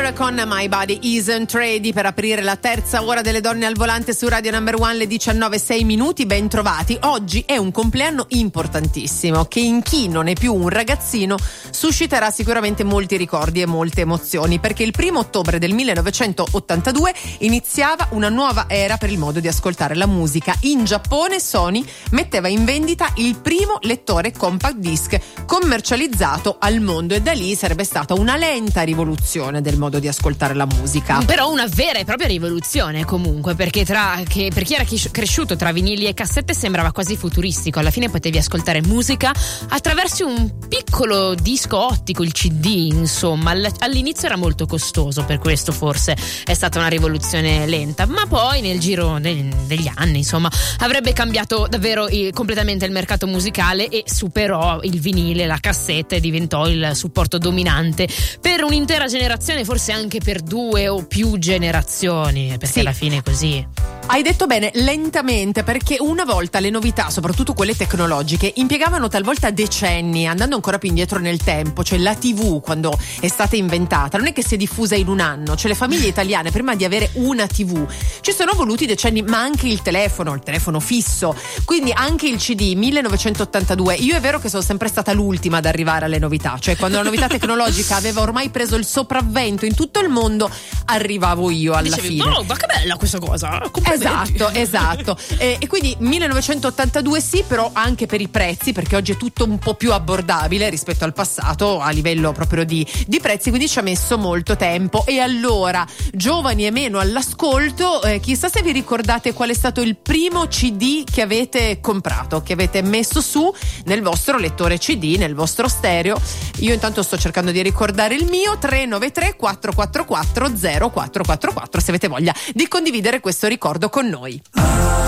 Fire con My Body Isn't Ready per aprire la terza ora delle donne al volante su Radio Number One, le 19:06. Ben trovati. Oggi è un compleanno importantissimo che in chi non è più un ragazzino susciterà sicuramente molti ricordi e molte emozioni, perché il 1° ottobre del 1982 iniziava una nuova era per il modo di ascoltare la musica. In Giappone Sony metteva in vendita il primo lettore compact disc commercializzato al mondo, e da lì sarebbe stata una lenta rivoluzione del modo di ascoltare la musica. Però una vera e propria rivoluzione comunque, perché per chi era cresciuto tra vinili e cassette sembrava quasi futuristico. Alla fine potevi ascoltare musica attraverso un piccolo disco ottico, il CD, insomma. All'inizio era molto costoso, per questo forse è stata una rivoluzione lenta, ma poi nel giro degli anni, insomma, avrebbe cambiato davvero completamente il mercato musicale e superò il vinile, la cassetta, e diventò il supporto dominante per un'intera generazione, forse anche per 2 o più generazioni, perché sì, alla fine è così. Hai detto bene, lentamente, perché una volta le novità, soprattutto quelle tecnologiche, impiegavano talvolta decenni, andando ancora più indietro nel tempo. Cioè la TV, quando è stata inventata, non è che si è diffusa in un anno. Cioè le famiglie italiane, prima di avere una TV, ci sono voluti decenni, ma anche il telefono fisso, quindi anche il CD, 1982. Io è vero che sono sempre stata l'ultima ad arrivare alle novità, cioè quando la novità tecnologica aveva ormai preso il sopravvento in tutto il mondo, arrivavo io alla fine. No, ma che bella questa cosa! Esatto. E quindi 1982 sì, però anche per i prezzi, perché oggi è tutto un po' più abbordabile rispetto al passato a livello proprio di prezzi, quindi ci ha messo molto tempo. E allora, giovani e meno all'ascolto, chissà se vi ricordate qual è stato il primo CD che avete comprato, che avete messo su nel vostro lettore CD, nel vostro stereo. Io intanto sto cercando di ricordare il mio. 393 444 0444 se avete voglia di condividere questo ricordo con noi.